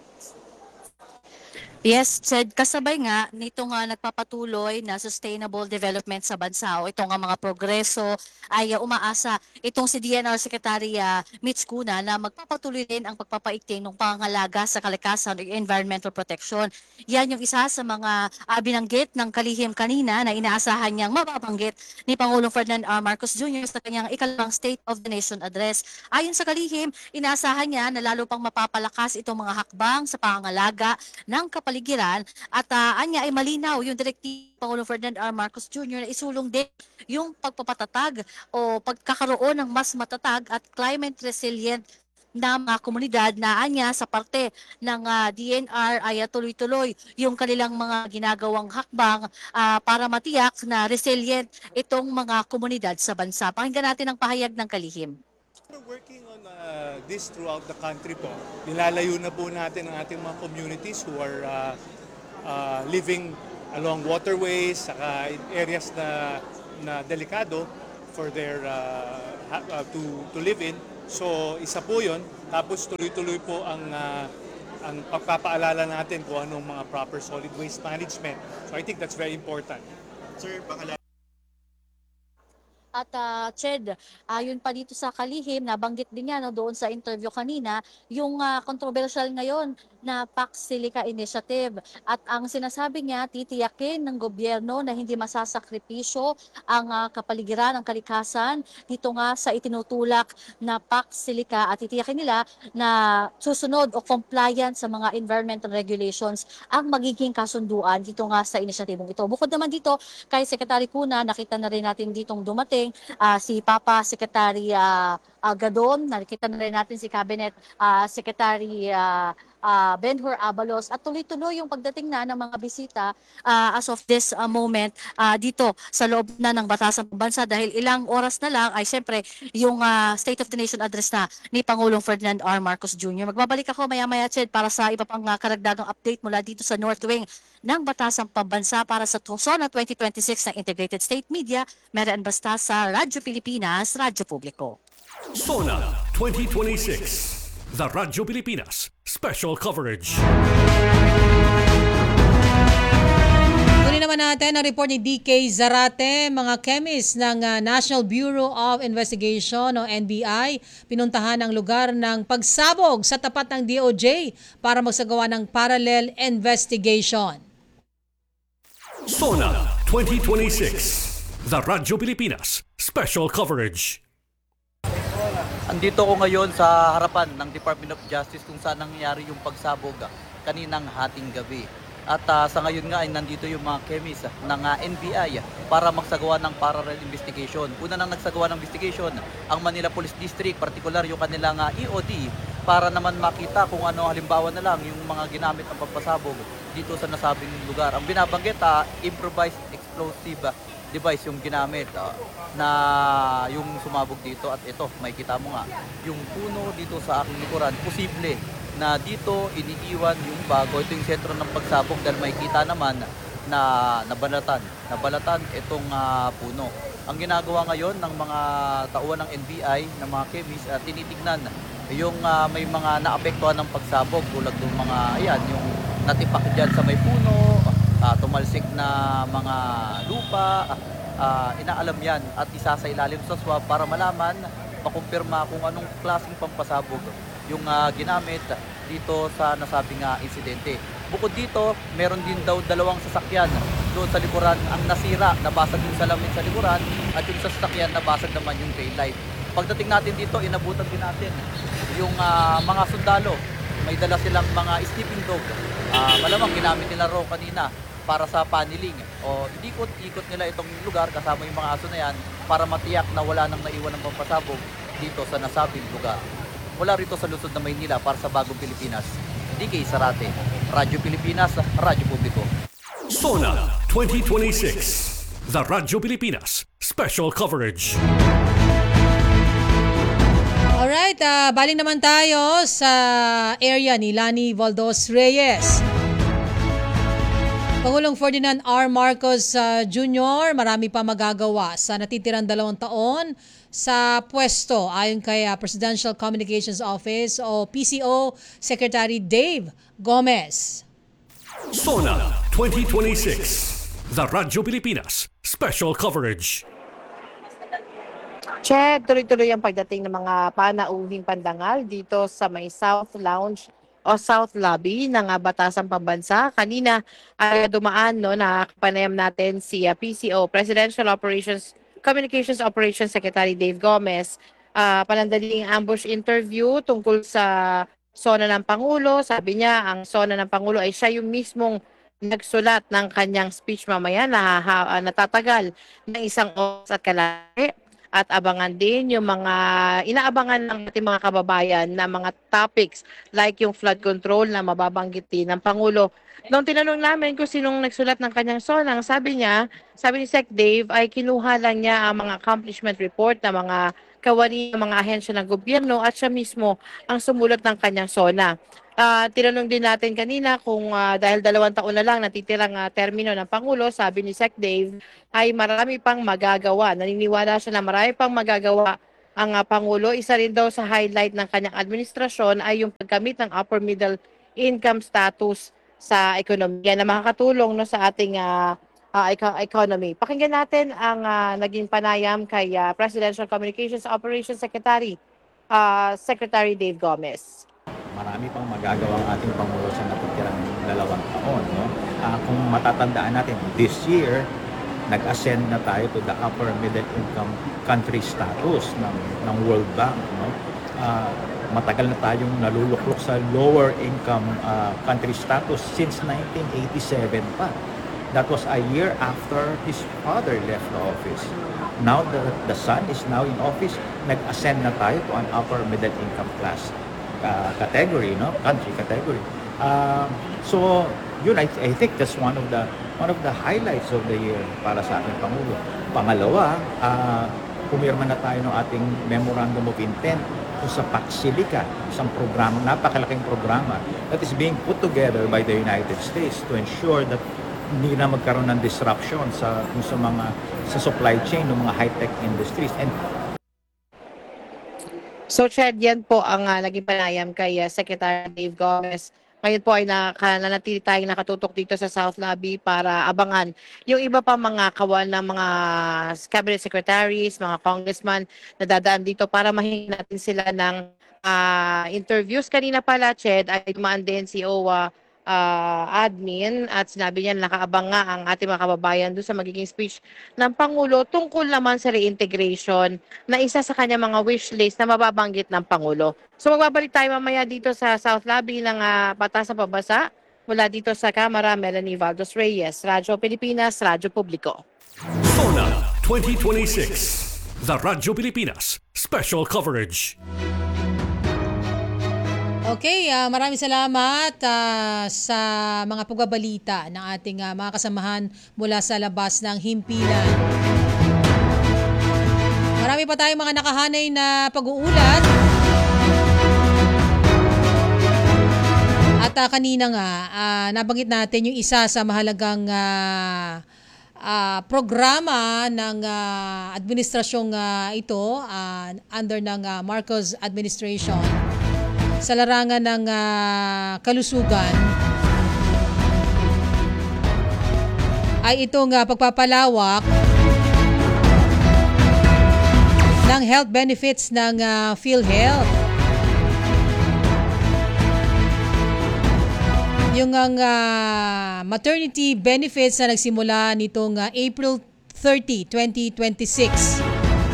Yes, Chad, kasabay nga nito nga nagpapatuloy na sustainable development sa bansa o itong nga mga progreso ay uh, umaasa itong si D N R Secretary uh, Mitch Cunha na magpapatuloy din ang pagpapaigting ng pangangalaga sa kalikasan o environmental protection. Yan yung isa sa mga uh, binanggit ng kalihim kanina na inaasahan niyang mababanggit ni Pangulong Ferdinand R. Marcos Junior sa kanyang ikalawang State of the Nation address. Ayon sa kalihim, inaasahan niya na lalo pang mapapalakas itong mga hakbang sa pangangalaga ng kapaligiran paligiran at uh, anya ay malinaw yung direktiba Pangulong Ferdinand R. Marcos Junior na isulong din yung pagpapatatag o pagkakaroon ng mas matatag at climate resilient na mga komunidad na anya sa parte ng uh, D N R ay uh, tuloy-tuloy yung kanilang mga ginagawang hakbang uh, para matiyak na resilient itong mga komunidad sa bansa. Pakinggan natin ang pahayag ng kalihim. We're working on uh, this throughout the country po. Nilalayo na po natin ang ating mga communities who are uh, uh, living along waterways, saka in areas na, na delikado for their uh, uh, to, to live in. So isa po yun. Tapos tuloy-tuloy po ang, uh, ang pagpapaalala natin kung anong mga proper solid waste management. So I think that's very important. Sir, baka At uh, Ched, ayon pa dito sa kalihim, nabanggit din niya no, doon sa interview kanina, yung uh, controversial ngayon na Pax Silica Initiative. At ang sinasabi niya, titiyakin ng gobyerno na hindi masasakripisyo ang uh, kapaligiran, ang kalikasan dito nga sa itinutulak na Pax Silica at titiyakin nila na susunod o compliant sa mga environmental regulations ang magiging kasunduan dito nga sa inisyatibong ito. Bukod naman dito, kay Secretary Cunha, nakita na rin natin ditong dumating uh, si Papa Secretary uh, uh, Gadon, nakita na rin natin si Cabinet uh, Secretary uh, uh, Benhur Abalos at tuloy-tuloy yung pagdating na ng mga bisita uh, as of this uh, moment uh, dito sa loob na ng Batasang Pambansa dahil ilang oras na lang ay syempre yung uh, State of the Nation address na ni Pangulong Ferdinand R. Marcos Junior Magbabalik ako maya-maya, Ched, para sa iba pang uh, karagdagang update mula dito sa North Wing ng Batasang Pambansa para sa SONA twenty twenty-six ng Integrated State Media. Meron basta sa Radyo Pilipinas, Radyo Publiko. SONA twenty twenty-six, The Radyo Pilipinas Special Coverage. Kunin naman natin ang report ni D K Zarate. Mga chemist ng uh, National Bureau of Investigation o N B I pinuntahan ang lugar ng pagsabog sa tapat ng D O J para magsagawa ng parallel investigation. SONA twenty twenty-six, The Radyo Pilipinas Special Coverage. Andito ko ngayon sa harapan ng Department of Justice kung saan nangyari yung pagsabog kaninang hating gabi. At uh, sa ngayon nga ay nandito yung mga chemists ng uh, N B I para magsagawa ng parallel investigation. Una nang nagsagawa ng investigation ang Manila Police District, particular yung kanilang uh, E O D, para naman makita kung ano halimbawa na lang yung mga ginamit ng pagpasabog dito sa nasabing lugar. Ang binabanggit, uh, improvised explosive device yung ginamit uh, na yung sumabog dito. At ito, makikita mo nga yung puno dito sa aking likuran, posible na dito iniiwan yung bago. Ito yung sentro ng pagsabog dahil makikita naman na nabalatan nabalatan itong uh, puno. Ang ginagawa ngayon ng mga tauhan ng N B I, ng mga chemists, uh, tinitignan yung uh, may mga naapektuhan ng pagsabog tulad ng mga ayan, yung natipak dyan sa may puno, Uh, tumalsik na mga lupa, uh, inaalam yan at isa sa ilalim sa swab para malaman, makumpirma kung anong klaseng pampasabog yung uh, ginamit dito sa nasabing uh, insidente. Bukod dito, meron din daw dalawang sasakyan doon sa likuran ang nasira, nabasag yung salamin sa likuran at yung sasakyan nabasag naman yung taillight. Pagdating natin dito, inabutan din natin yung uh, mga sundalo. May dala silang mga sleeping dog. Uh, malamang ginamit nila raw kanina para sa paneling o ikot-ikot nila itong lugar kasama yung mga aso na yan para matiyak na wala nang naiwan ng pampasabog dito sa nasabing lugar. Mula rito sa lungsod ng Maynila para sa Bagong Pilipinas, D K Zarate, Radyo Pilipinas, Radyo Publiko. SONA twenty twenty-six, The Radyo Pilipinas Special Coverage. Alright, uh, baling naman tayo sa area ni Lani Valdos Reyes. Pangulong Ferdinand R. Marcos uh, Junior, marami pa magagawa sa natitirang dalawang taon sa pwesto ayon kay uh, Presidential Communications Office o P C O Secretary Dave Gomez. SONA twenty twenty-six, The Radyo Pilipinas Special Coverage. Che, tuloy-tuloy ang pagdating ng mga panauhing pandangal dito sa may South Lounge o South Lobby ng uh, Batasang Pambansa. Kanina ay uh, dumaan no, na kapanayam natin si uh, P C O, Presidential Operations Communications Operations Secretary Dave Gomez. Uh, panandaling ambush interview tungkol sa SONA ng Pangulo. Sabi niya, ang SONA ng Pangulo ay siya yung mismong nagsulat ng kanyang speech mamaya na uh, natatagal ng isang oras at kalahati. At abangan din yung mga inaabangan ng ating mga kababayan na mga topics like yung flood control na mababanggit din ng Pangulo. Nung tinanong namin kung sinong nagsulat ng kanyang SONA, sabi niya, sabi ni Sec Dave, ay kinuha lang niya ang mga accomplishment report ng mga kawani ng mga ahensya ng gobyerno at siya mismo ang sumulat ng kanyang SONA. Uh, tinanong din natin kanina kung uh, dahil dalawang taon na lang natitirang uh, termino ng Pangulo, sabi ni Sec Dave, ay marami pang magagawa. Naniniwala siya na marami pang magagawa ang uh, Pangulo. Isa rin daw sa highlight ng kanyang administrasyon ay yung paggamit ng upper middle income status sa ekonomiya na makakatulong no, sa ating uh, uh, economy. Pakinggan natin ang uh, naging panayam kay uh, Presidential Communications Operations Secretary, uh, Secretary Dave Gomez. Marami pang magagawa ang ating Pangulo sa natitirang dalawang taon. No? Uh, kung matatandaan natin, this year, nag-ascend na tayo to the upper middle income country status ng, ng World Bank. No? Uh, matagal na tayong naluluklok sa lower income uh, country status since nineteen eighty-seven pa. That was a year after his father left the office. Now that the son is now in office, nag-ascend na tayo to an upper middle income class. uh, category, no? Country category. Uh, so, yun, I, I think that's one of the one of the highlights of the year para sa ating Pangulo. Pangalawa, uh, pumirma na tayo ng ating Memorandum of Intent sa Paxilica, isang programa, napakalaking programa that is being put together by the United States to ensure that hindi na magkaroon ng disruption sa, sa mga sa supply chain ng mga high-tech industries. And So, Chad, yan po ang uh, naging panayam kay uh, Secretary Dave Gomez. Ngayon po ay naka, nanatili tayong nakatutok dito sa South Lobby para abangan yung iba pa mga kawan ng mga cabinet secretaries, mga congressman na dadaan dito para mahingi natin sila ng uh, interviews. Kanina pala, Ched, ay dumaan din si O W A uh, admin at sinabi niya nakaabang nga ang ating mga kababayan doon sa magiging speech ng Pangulo tungkol naman sa reintegration na isa sa kanya mga wish list na mababanggit ng Pangulo. So magbabalik tayo mamaya dito sa South Lobby ng uh, Batas ng Pabasa mula dito sa Kamara, Melanie Valdos Reyes, Radyo Pilipinas, Radyo Publiko. SONA twenty twenty-six, The Radyo Pilipinas Special Coverage. Okay, uh, maraming salamat uh, sa mga pagbabalita ng ating uh, mga kasamahan mula sa labas ng himpilan. Marami pa tayong mga nakahanay na pag-uulat. At uh, kanina nga, uh, nabanggit natin yung isa sa mahalagang uh, uh, programa ng uh, administrasyong uh, ito uh, under ng uh, Marcos administration sa larangan ng uh, kalusugan ay itong uh, pagpapalawak ng health benefits ng uh, PhilHealth. Yung ang uh, maternity benefits na nagsimula nitong uh, April thirtieth, twenty twenty-six.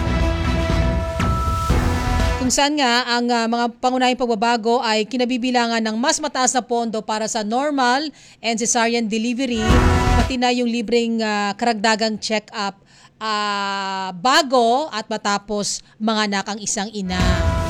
Kung saan nga ang uh, mga pangunahing pagbabago ay kinabibilangan ng mas mataas na pondo para sa normal and cesarean delivery, pati na yung libreng uh, karagdagang check-up uh, bago at matapos manganak ang isang ina.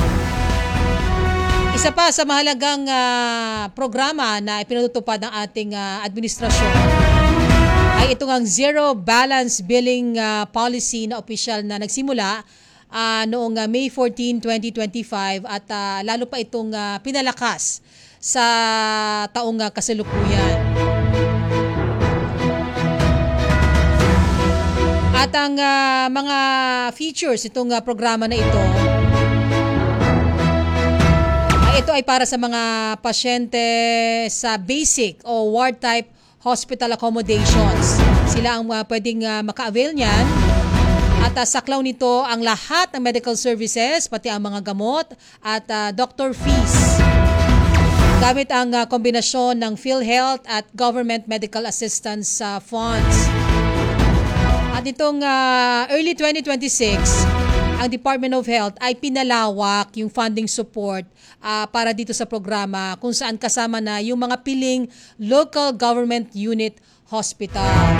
Isa pa sa mahalagang uh, programa na ipinatutupad ng ating uh, administrasyon ay itong ang Zero Balance Billing uh, Policy na opisyal na nagsimula Uh, noong uh, May fourteenth, twenty twenty-five at uh, lalo pa itong uh, pinalakas sa taong uh, kasalukuyan. At ang uh, mga features itong uh, programa na ito ay ito ay para sa mga pasyente sa basic o ward type hospital accommodations. Sila ang uh, pwedeng uh, maka-avail niyan. At uh, saklaw nito ang lahat ng medical services, pati ang mga gamot at uh, doctor fees. Gamit ang uh, kombinasyon ng PhilHealth at Government Medical Assistance uh, Funds. At itong uh, early twenty twenty-six, ang Department of Health ay pinalawak yung funding support uh, para dito sa programa kung saan kasama na yung mga piling local government unit hospitals.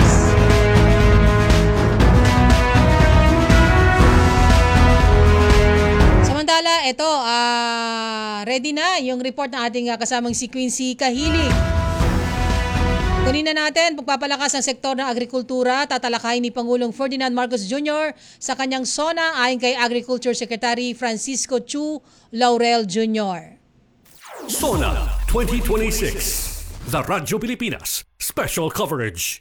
Samantala, ito, uh, ready na yung report ng ating uh, kasamang si Quincy Kahilig. Kunin na natin, pagpapalakas ng sektor ng agrikultura, tatalakayin ni Pangulong Ferdinand Marcos Junior sa kanyang SONA ayon kay Agriculture Secretary Francisco Chu Laurel Junior SONA twenty twenty-six, The Radyo Pilipinas Special Coverage.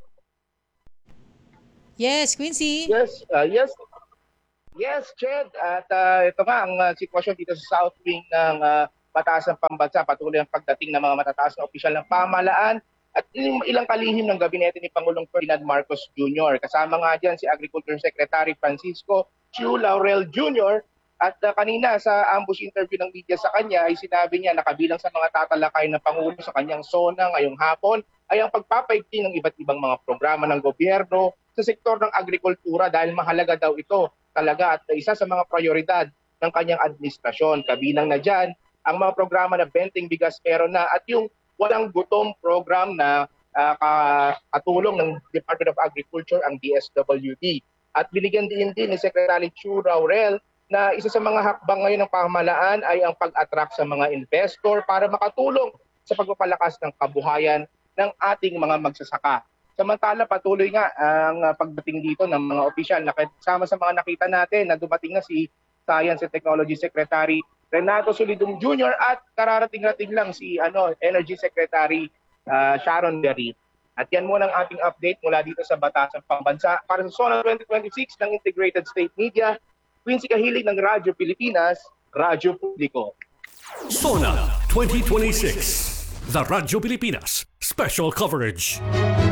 Yes, Quincy. Yes, uh, yes. Yes, Ched. At uh, ito nga ang uh, sitwasyon dito sa South Wing ng uh, Batas ng Pambansa. Patuloy ang pagdating ng mga matataas na opisyal ng pamahalaan at ilang kalihim ng gabinete ni Pangulong Ferdinand Marcos Junior Kasama nga dyan si Agriculture Secretary Francisco Chu Laurel Junior At uh, kanina sa ambush interview ng media sa kanya ay sinabi niya na kabilang sa mga tatalakay ng Pangulo sa kanyang SONA ngayong hapon ay ang pagpapaigting ng iba't ibang mga programa ng gobyerno sa sektor ng agrikultura dahil mahalaga daw ito talaga at isa sa mga prioridad ng kanyang administrasyon. Kabilang na dyan ang mga programa na Benting Bigas Meron Na at yung Walang Gutom program na uh, katulong ng Department of Agriculture, ang D S W D. At binigyan din din ni Secretary Chu Laurel na isa sa mga hakbang ngayon ng pamahalaan ay ang pag-attract sa mga investor para makatulong sa pagpapalakas ng kabuhayan ng ating mga magsasaka. Samantala patuloy nga ang uh, pagdating dito ng mga opisyal na kasama sa mga nakita natin na dumating na si Science and Technology Secretary Renato Solidum Junior at kararating-rating lang si ano Energy Secretary uh, Sharon Berry. At yan muna ang ating update mula dito sa Batasang Pambansa. Para sa SONA twenty twenty-six ng Integrated State Media, Quincy Kahilig ng Radyo Pilipinas, Radyo Publiko. SONA twenty twenty-six, The Radyo Pilipinas Special Coverage.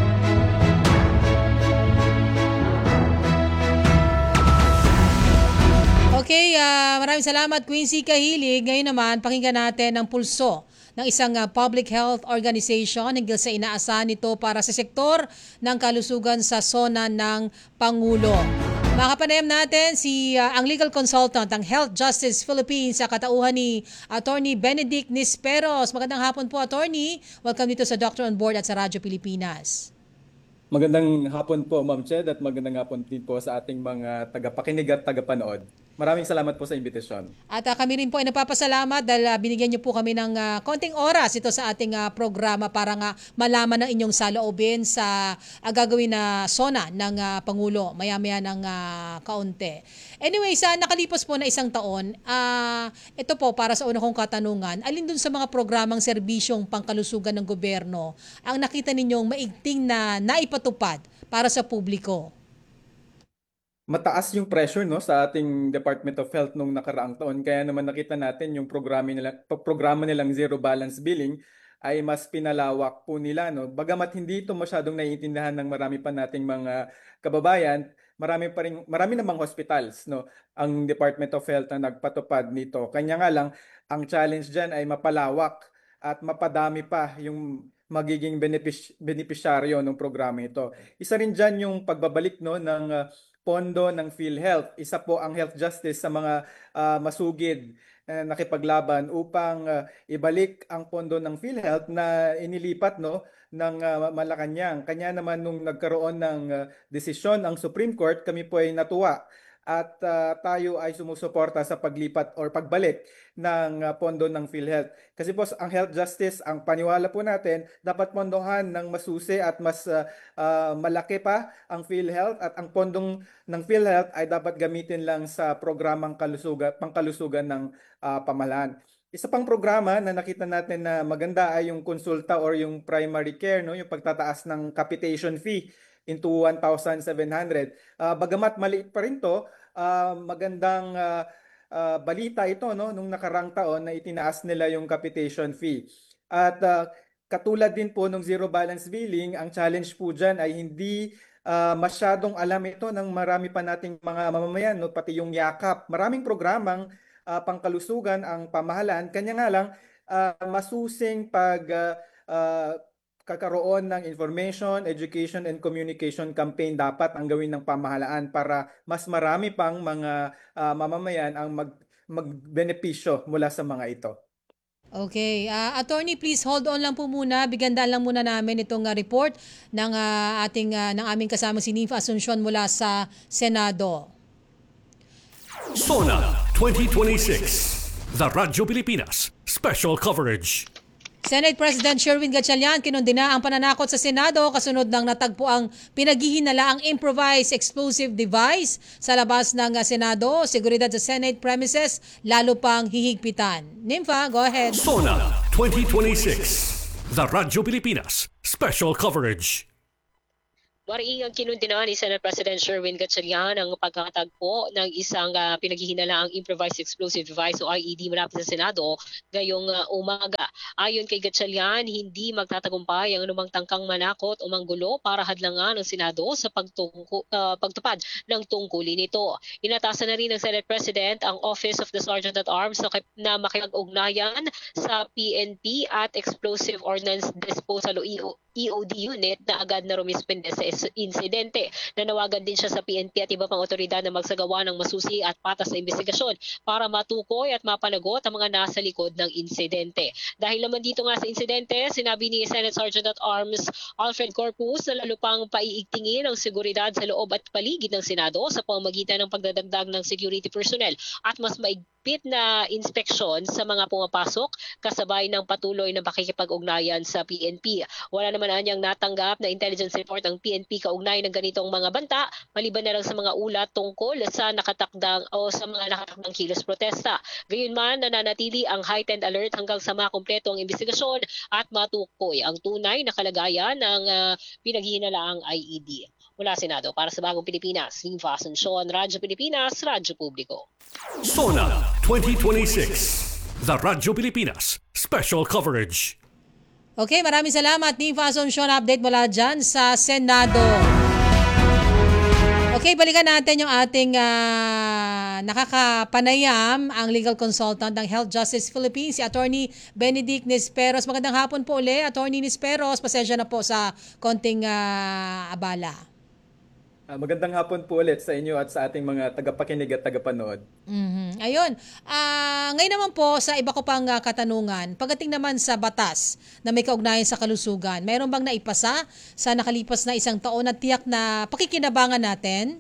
Okay, uh, maraming salamat Quincy Kahilig. Ngayon naman, pakinggan natin ang pulso ng isang uh, public health organization hinggil sa inaasahan nito para sa sektor ng kalusugan sa SONA ng Pangulo. Makapanayam natin si uh, ang legal consultant ng Health Justice Philippines sa katauhan ni Attorney Benedict Nisperos. Magandang hapon po, Attorney. Welcome dito sa Doctor on Board at sa Radyo Pilipinas. Magandang hapon po, Ma'am Ched, at magandang hapon din po sa ating mga tagapakinig at tagapanood. Maraming salamat po sa imbitasyon. At uh, kami rin po ay nagpapasalamat dahil uh, binigyan niyo po kami ng uh, konting oras ito sa ating uh, programa para nga malaman ng inyong saloobin sa uh, gagawin na SONA ng uh, Pangulo maya-maya ng uh, kaunti. Anyway, sa nakalipas po na isang taon, uh, ito po para sa una kong katanungan, alin dun sa mga programang serbisyong pangkalusugan ng gobyerno ang nakita ninyong maigting na naipatupad para sa publiko? Mataas yung pressure no sa ating Department of Health nung nakaraang taon, kaya naman nakita natin yung programa nila programa nilang zero balance billing ay mas pinalawak po nila no. Bagamat hindi ito masyadong naiintindihan ng marami pa nating mga kababayan, marami pa rin marami namang hospitals no ang Department of Health na nagpatupad nito. Kanya nga lang ang challenge diyan ay mapalawak at mapadami pa yung magiging benefic- beneficiaryo ng programa ito. Isa rin diyan yung pagbabalik no ng uh, pondo ng PhilHealth. Isa po ang health justice sa mga uh, masugid uh, nakipaglaban upang uh, ibalik ang pondo ng PhilHealth na inilipat no ng uh, Malacanang. Kanya naman nung nagkaroon ng uh, desisyon ang Supreme Court, kami po ay natuwa at uh, tayo ay sumusuporta sa paglipat or pagbalik ng uh, pondo ng PhilHealth. Kasi po ang health justice, ang paniwala po natin, dapat pondohan ng masusi at mas uh, uh, malaki pa ang PhilHealth at ang pondong ng PhilHealth ay dapat gamitin lang sa programang kalusugan, pangkalusugan ng uh, pamahalaan. Isa pang programa na nakita natin na maganda ay yung konsulta or yung primary care, no, yung pagtataas ng capitation fee into one thousand seven hundred. Uh, bagamat maliit pa rin to, uh, magandang uh, uh, balita ito no nung nakarang taon na itinaas nila yung capitation fee. At uh, katulad din po ng zero balance billing, ang challenge po dyan ay hindi uh, masyadong alam ito ng marami pa nating mga mamamayan, no, pati yung yakap. Maraming programang uh, pangkalusugan ang pamahalaan, kanya nga lang uh, masusing pag uh, uh, kakaroon ng information, education, and communication campaign dapat ang gawin ng pamahalaan para mas marami pang mga uh, mamamayan ang mag, magbenepisyo mula sa mga ito. Okay. Uh, Attorney, please hold on lang po muna. Bigandaan lang muna namin itong uh, report ng, uh, ating, uh, ng aming kasama si Nympha Asuncion mula sa Senado. SONA twenty twenty-six, The Radyo Pilipinas Special Coverage. Senate President Sherwin Gatchalian kinundina ang pananakot sa Senado kasunod ng natagpo ang pinaghihinalaang improvised explosive device sa labas ng Senado. Seguridad sa Senate premises lalo pang hihigpitan. Nympha, go ahead. SONA twenty twenty-six, The Radyo Pilipinas Special Coverage. Mariingang kinundina ni Senate President Sherwin Gatchalian ang pagkakatagpo ng isang uh, pinaghihinalaang improvised explosive device o I E D malapit sa Senado ngayong uh, umaga. Ayon kay Gatchalian, hindi magtatagumpay ang anumang tangkang manakot o manggulo para hadlangan ng Senado sa pagtungko, uh, pagtupad ng tungkulin nito. Inatasan na rin ng Senate President ang Office of the Sergeant at Arms na, na makipag-ugnayan sa P N P at Explosive Ordnance Disposal o E O D Unit na agad na rumispende sa ins- insidente. Nanawagan din siya sa P N P at iba pang otoridad na magsagawa ng masusi at patas na investigasyon para matukoy at mapanagot ang mga nasa likod ng insidente. Dahil naman dito nga sa insidente, sinabi ni Senate Sergeant at Arms Alfred Corpus na lalo pang paiigtingin ang seguridad sa loob at paligid ng Senado sa pamamagitan ng pagdadagdag ng security personnel at mas maigpit na inspeksyon sa mga pumapasok kasabay ng patuloy na pakikipag-ugnayan sa P N P. Wala naman anyang natanggap na intelligence report ang P N P kaugnay ng ganitong mga banta maliban na lang sa mga ulat tungkol sa nakatakdang o sa mga nakatakdang kilos protesta. Gayunman, nananatili ang heightened alert hanggang sa makumpleto ang investigasyon at matukoy ang tunay na kalagayan ng uh, pinaghihinalaang I E D. Mula Senado, para sa Bagong Pilipinas, Niva Asuncion, Radyo Pilipinas, Radyo Publiko. SONA twenty twenty-six, The Radyo Pilipinas Special Coverage. Okay, maraming salamat, Niva Asuncion. Update mula dyan sa Senado. Okay, balikan natin yung ating uh, nakakapanayam, ang legal consultant ng Health Justice Philippines, si Attorney Benedict Nisperos. Magandang hapon po uli, Attorney Nisperos. Pasensya na po sa konting uh, abala. Uh, magandang hapon po ulit sa inyo at sa ating mga tagapakinig at tagapanood. Mm-hmm. Ayun. Uh, ngayon naman po sa iba ko pang uh, katanungan, pagdating naman sa batas na may kaugnayan sa kalusugan, mayroon bang naipasa sa nakalipas na isang taon at tiyak na pakikinabangan natin?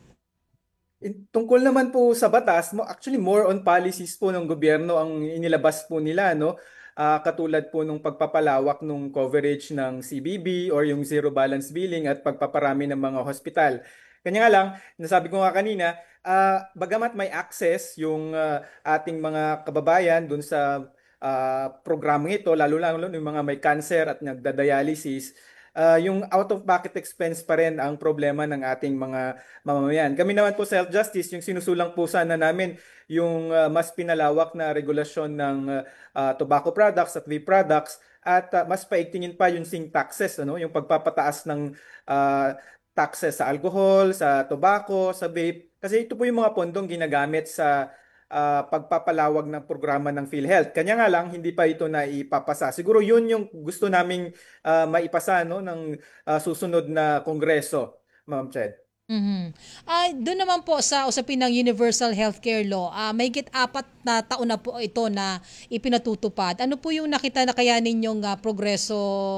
In, tungkol naman po sa batas, mo actually more on policies po ng gobyerno ang inilabas po nila, no? Uh, katulad po nung pagpapalawak ng coverage ng C B B or yung zero balance billing at pagpaparami ng mga hospital. Kanya nga lang, nasabi ko nga kanina, uh, bagamat may access yung uh, ating mga kababayan dun sa uh, programang ito, lalo lang yung mga may cancer at nagda-dialysis, uh, yung out-of-pocket expense pa rin ang problema ng ating mga mamamayan. Kami naman po sa Health Justice, yung sinusulang po sana namin yung uh, mas pinalawak na regulasyon ng uh, uh, tobacco products at vape products at uh, mas paigtingin pa yung sing taxes, ano, yung pagpapataas ng uh, taxes sa alcohol, sa tobacco, sa vape. Kasi ito po yung mga pondong ginagamit sa uh, pagpapalawag ng programa ng PhilHealth. Kanya nga lang, hindi pa ito na ipapasa. Siguro yun yung gusto naming uh, maipasa, no, ng uh, susunod na kongreso, Ma'am Ched. Mm-hmm. Uh, doon naman po sa usapin ng Universal Healthcare Law, uh, may git apat na taon na po ito na ipinatutupad. Ano po yung nakita na kaya ninyong uh, progreso,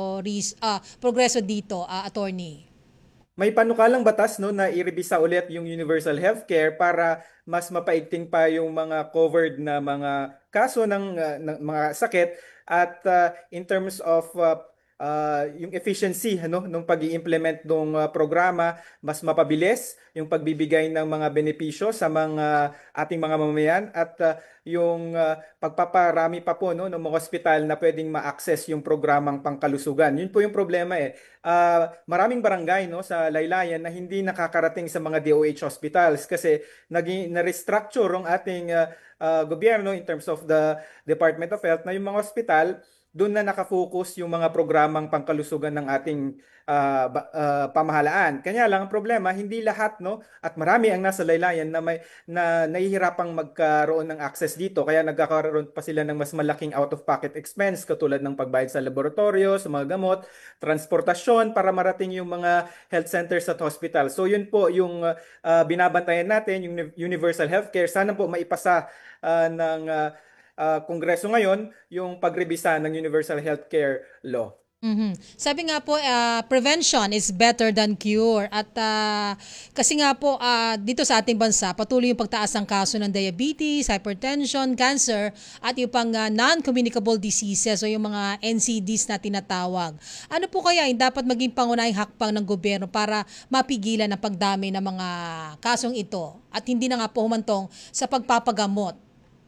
uh, progreso dito, uh, attorney? May panukalang batas, no, na i-revisa ulit yung universal healthcare para mas mapaigting pa yung mga covered na mga kaso ng, uh, ng mga sakit at uh, in terms of uh, Uh, yung efficiency, ano, nung pag-i-implement ng uh, programa, mas mapabilis yung pagbibigay ng mga benepisyo sa mga ating mga mamamayan at uh, yung uh, pagpaparami pa po, no, ng mga hospital na pwedeng ma-access yung programang pangkalusugan. Yun po yung problema eh. Uh, maraming barangay, no, sa laylayan na hindi nakakarating sa mga D O H hospitals kasi naging na-restructure ang ating uh, uh, gobyerno in terms of the Department of Health na yung mga hospital doon na nakafocus yung mga programang pangkalusugan ng ating uh, uh, pamahalaan. Kanya lang ang problema, hindi lahat, no, at marami ang nasa laylayan na may na nahihirapang magkaroon ng access dito. Kaya nagkakaroon pa sila ng mas malaking out-of-pocket expense katulad ng pagbayad sa laboratorio, sa mga gamot, transportasyon para marating yung mga health centers at hospital. So yun po yung uh, binabantayan natin, yung universal healthcare. Sana po maipasa uh, ng uh, Uh, Kongreso ngayon yung pagrebisa ng Universal Healthcare Law. Mm-hmm. Sabi nga po, uh, prevention is better than cure. At uh, kasi nga po, uh, dito sa ating bansa, patuloy yung pagtaas ng kaso ng diabetes, hypertension, cancer, at yung pang uh, non-communicable diseases o yung mga N C Ds na tinatawag. Ano po kaya yung dapat maging pangunahing hakbang ng gobyerno para mapigilan ang pagdami ng mga kasong ito at hindi na nga po humantong sa pagpapagamot?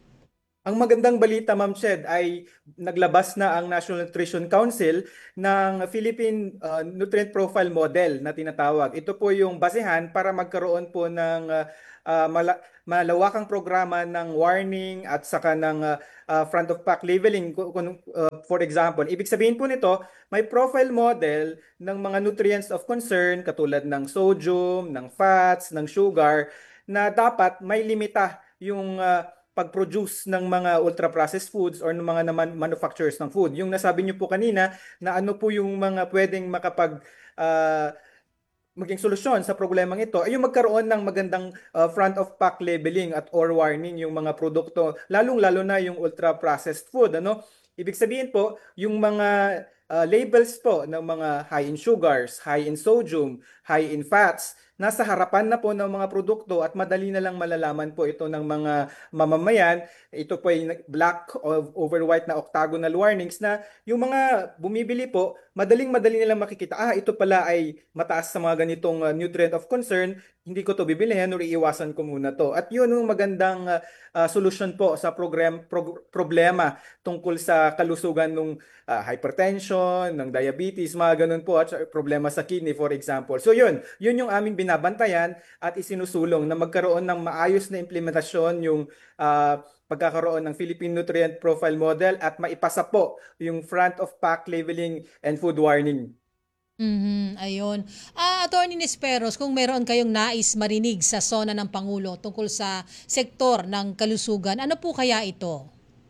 Ang magandang balita, Ma'am Ched, ay naglabas na ang National Nutrition Council ng Philippine uh, Nutrient Profile Model na tinatawag. Ito po yung basehan para magkaroon po ng uh, uh, mala- malawakang programa ng warning at saka ng uh, uh, front of pack labeling. Uh, for example, ibig sabihin po nito, may profile model ng mga nutrients of concern katulad ng sodium, ng fats, ng sugar na dapat may limita yung uh, pag-produce ng mga ultra-processed foods or ng mga naman manufacturers ng food. Yung nasabi niyo po kanina na ano po yung mga pwedeng makapag uh, maging solusyon sa problemang ito ay yung magkaroon ng magandang uh, front of pack labeling at or warning yung mga produkto, lalong-lalo na yung ultra processed food, ano? Ibig sabihin po, yung mga uh, labels po ng mga high in sugars, high in sodium, high in fats, nasa harapan na po ng mga produkto at madali na lang malalaman po ito ng mga mamamayan. Ito po ay black over white na octagonal warnings na yung mga bumibili po, madaling-madali nilang makikita, ah, ito pala ay mataas sa mga ganitong uh, nutrient of concern, hindi ko to bibilihin or iiwasan ko muna to. At yun yung magandang uh, uh, solusyon po sa program, pro- problema tungkol sa kalusugan ng uh, hypertension, ng diabetes, mga ganun po, at problema sa kidney for example. So yun, yun yung aming binabantayan at isinusulong na magkaroon ng maayos na implementasyon yung uh, pagkakaroon ng Philippine Nutrient Profile Model at maipasa po yung front of pack labeling and food warning. Mhm, ayun. Ah, Attorney Nesperos, kung meron kayong nais marinig sa sona ng Pangulo tungkol sa sektor ng kalusugan, ano po kaya ito?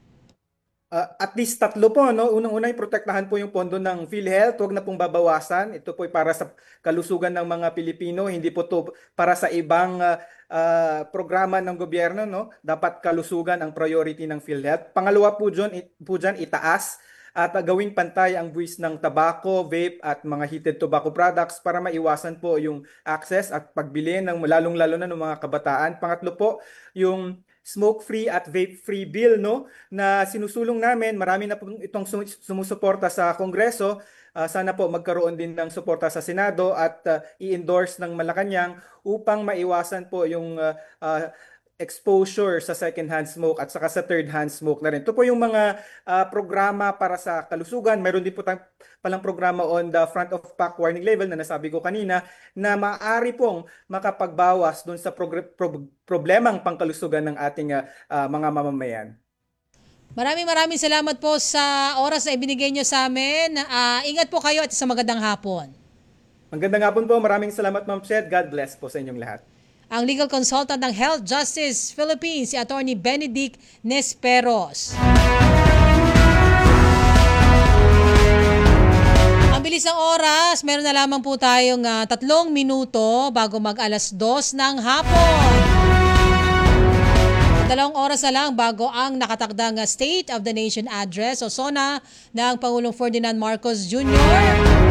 Uh, at least tatlo po, no? Unang-una, protektahan po yung pondo ng PhilHealth, huwag na pong babawasan. Ito po ay para sa kalusugan ng mga Pilipino, hindi po to para sa ibang uh, uh, programa ng gobyerno, no? Dapat kalusugan ang priority ng PhilHealth. Pangalawa po dyan, it, po dyan itaas at uh, gawing pantay ang buwis ng tabako, vape at mga heated tobacco products para maiwasan po yung access at pagbili ng lalong-lalo na ng mga kabataan. Pangatlo po, yung smoke-free at vape-free bill, no, na sinusulong namin. Marami na po itong sumusuporta sa Kongreso. Uh, sana po magkaroon din ng suporta sa Senado at uh, i-endorse ng Malacanang upang maiwasan po yung uh, uh, exposure sa second-hand smoke at saka sa third-hand smoke na rin. Ito po yung mga uh, programa para sa kalusugan. Mayroon din po tayong palang programa on the front of pack warning label na nasabi ko kanina na maaari pong makapagbawas doon sa progr- pro- problemang pangkalusugan ng ating uh, uh, mga mamamayan. Maraming maraming salamat po sa oras na ibinigay nyo sa amin. Uh, ingat po kayo at sa magandang hapon. Magandang hapon po. Maraming salamat, Ma'am Ched. God bless po sa inyong lahat. Ang legal consultant ng Health Justice Philippines, si Attorney Benedict Nesperos. Ang bilis ng oras, meron na lamang po tayong uh, tatlong minuto bago mag alas dos ng hapon. Dalawang oras na lang bago ang nakatakdang State of the Nation Address o SONA ng Pangulong Ferdinand Marcos Junior